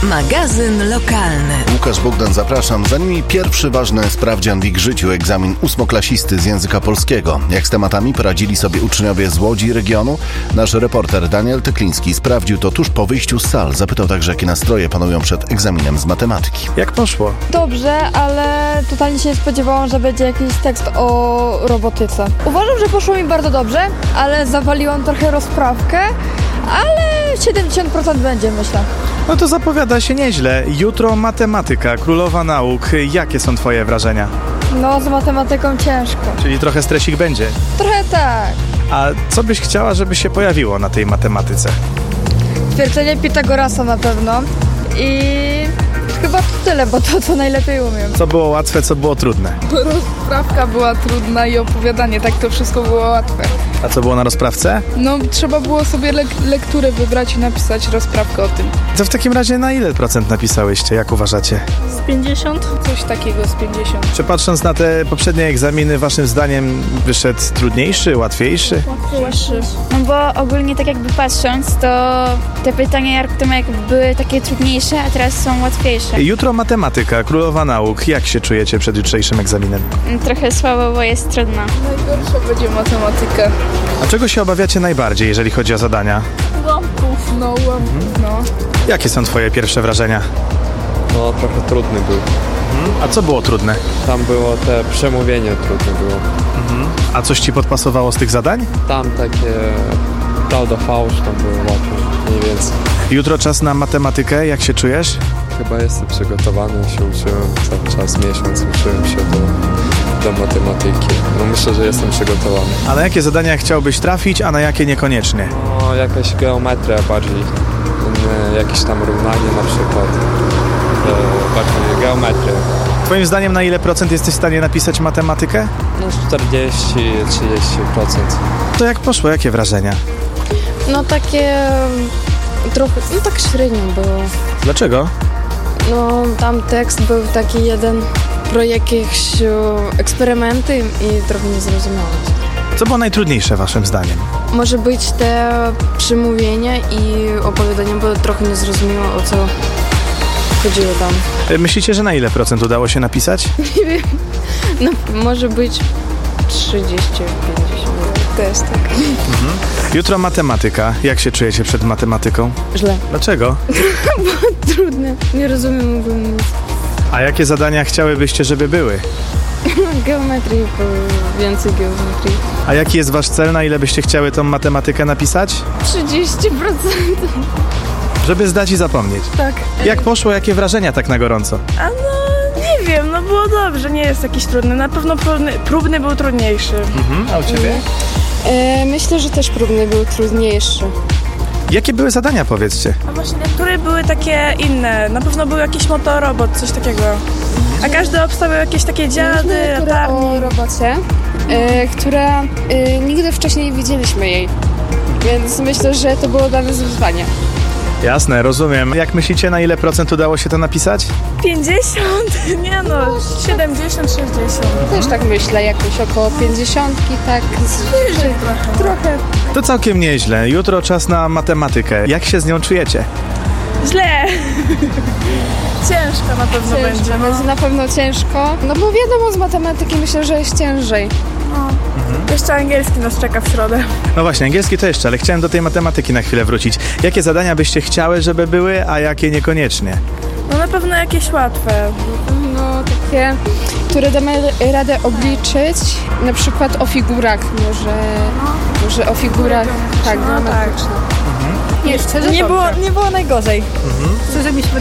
Magazyn lokalny. Łukasz Bogdan, zapraszam. Za nimi pierwszy ważny sprawdzian w ich życiu, egzamin ósmoklasisty z języka polskiego. Jak z tematami poradzili sobie uczniowie z Łodzi i regionu? Nasz reporter Daniel Tykliński sprawdził to tuż po wyjściu z sal. Zapytał także, jakie nastroje panują przed egzaminem z matematyki. Jak poszło? Dobrze, ale totalnie się nie spodziewałam, że będzie jakiś tekst o robotyce. Uważam, że poszło mi bardzo dobrze, ale zawaliłam trochę rozprawkę, ale 70% będzie, myślę. No to zapowiada się nieźle. Jutro matematyka, królowa nauk. Jakie są twoje wrażenia? No, z matematyką ciężko. Czyli trochę stresik będzie. Trochę tak. A co byś chciała, żeby się pojawiło na tej matematyce? Twierdzenie Pitagorasa na pewno. I chyba to tyle, bo to co najlepiej umiem. Co było łatwe, co było trudne? Rozprawka była trudna i opowiadanie, tak to wszystko było łatwe. A co było na rozprawce? No, trzeba było sobie lekturę wybrać i napisać rozprawkę o tym. To w takim razie na ile procent napisałyście, jak uważacie? Z 50? Coś takiego z 50. Czy patrząc na te poprzednie egzaminy, waszym zdaniem wyszedł trudniejszy, łatwiejszy? Łatwiejszy. No bo ogólnie tak jakby patrząc, to te pytania jakby były takie trudniejsze, a teraz są łatwiejsze. Jutro matematyka, królowa nauk. Jak się czujecie przed jutrzejszym egzaminem? Trochę słabo, bo jest trudna. Najgorsza będzie matematyka. A czego się obawiacie najbardziej, jeżeli chodzi o zadania? Łamków, no. Jakie są twoje pierwsze wrażenia? No, trochę trudny był. A co było trudne? Tam było te przemówienie trudne było. A coś ci podpasowało z tych zadań? Tam takie prawda, fałsz, tam było łatwo, mniej więcej. Jutro czas na matematykę. Jak się czujesz? Chyba jestem przygotowany, się uczyłem cały czas, miesiąc uczyłem się do matematyki. No myślę, że jestem przygotowany. A na jakie zadania chciałbyś trafić, a na jakie niekoniecznie? No, jakaś geometria bardziej, jakieś tam równanie na przykład. Bardziej geometria. Twoim zdaniem na ile procent jesteś w stanie napisać matematykę? No 40-30%. To jak poszło? Jakie wrażenia? No takie trochę, no tak średnio było. Dlaczego? No tam tekst był taki jeden pro jakieś eksperymenty i trochę nie zrozumiałam. Co było najtrudniejsze waszym zdaniem? Może być te przemówienia i opowiadanie, bo trochę nie zrozumiałam, o co chodziło tam. Myślicie, że na ile procent udało się napisać? Nie wiem, no może być 30-50. Też tak. Jutro matematyka. Jak się czujecie przed matematyką? Źle. Dlaczego? Bo trudne, nie rozumiem nic. A jakie zadania chciałybyście, żeby były? Geometrii, więcej geometrii. A jaki jest wasz cel? Na ile byście chciały tą matematykę napisać? 30%. Żeby zdać i zapomnieć. Tak. Jak poszło? Jakie wrażenia tak na gorąco? A no, nie wiem, no było dobrze, nie jest jakiś trudny. Na pewno próbny był trudniejszy. A u ciebie? Myślę, że też próbny był trudniejszy. Jakie były zadania, powiedzcie? A właśnie lektury były takie inne. Na pewno był jakiś motorobot, coś takiego. A każdy obstawiał jakieś takie dziady, latarnie. O robocie, która nigdy wcześniej nie widzieliśmy jej. Więc myślę, że to było dla nas wyzwanie. Jasne, rozumiem. Jak myślicie, na ile procent udało się to napisać? 50? Nie no, 70, 60. Też tak myślę, jakoś około 50, tak. Wyżej trochę. To całkiem nieźle. Jutro czas na matematykę. Jak się z nią czujecie? Źle. Ciężko na pewno będzie. No. Będzie na pewno ciężko. No bo wiadomo, z matematyki myślę, że jest ciężej. Jeszcze angielski nas czeka w środę. No właśnie, angielski to jeszcze, ale chciałem do tej matematyki na chwilę wrócić. Jakie zadania byście chciały, żeby były, a jakie niekoniecznie? No na pewno jakieś łatwe. No takie, które damy radę obliczyć, na przykład o figurach, może o figurach, tak, geometrycznych. Nie było najgorzej. Szczerze mieliśmy